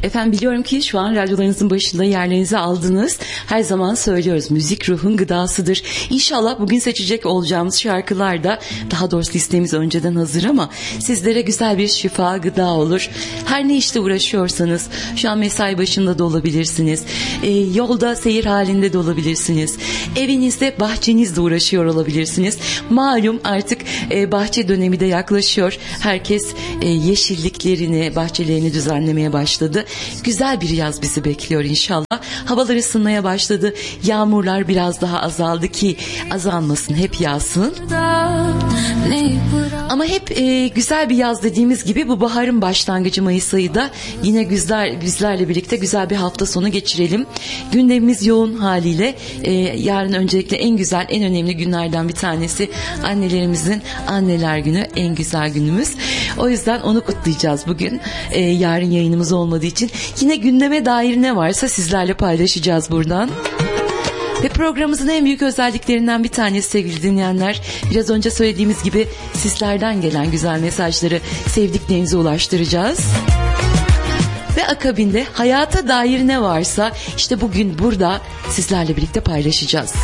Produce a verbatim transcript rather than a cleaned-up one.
Efendim biliyorum ki şu an radyolarınızın başında yerlerinizi aldınız. Her zaman söylüyoruz, müzik ruhun gıdasıdır. İnşallah bugün seçecek olacağımız şarkılar da, daha doğrusu listemiz önceden hazır ama sizlere güzel bir şifa, gıda olur. Her ne işte uğraşıyorsanız, şu an mesai başında da olabilirsiniz, e, yolda seyir halinde de olabilirsiniz, evinizde, bahçenizde uğraşıyor olabilirsiniz. Malum artık e, bahçe dönemi de yaklaşıyor. Herkes e, yeşilliklerini, bahçelerini düzenlemeye başladı. Güzel bir yaz bizi bekliyor inşallah. Havalar ısınmaya başladı. Yağmurlar biraz daha azaldı ki azalmasın, hep yağsın. Ama hep e, güzel bir yaz dediğimiz gibi bu baharın başlangıcı Mayıs ayı da yine güzel, bizlerle birlikte güzel bir hafta sonu geçirelim. Gündemimiz yoğun haliyle. E, yarın öncelikle en güzel, en önemli günlerden bir tanesi annelerimizin Anneler Günü, en güzel günümüz. O yüzden onu kutlayacağız bugün. E, yarın yayınımız olmadığı için yine gündeme dair ne varsa sizlerle paylaşacağız buradan. Ve programımızın en büyük özelliklerinden bir tanesi sevgili dinleyenler, biraz önce söylediğimiz gibi sizlerden gelen güzel mesajları sevdiklerinize ulaştıracağız. Ve akabinde hayata dair ne varsa işte bugün burada sizlerle birlikte paylaşacağız.